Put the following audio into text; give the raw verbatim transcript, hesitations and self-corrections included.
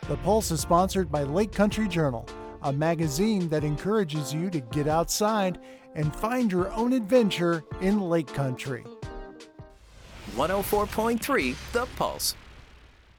The Pulse is sponsored by Lake Country Journal, a magazine that encourages you to get outside and find your own adventure in Lake Country. one oh four point three The Pulse.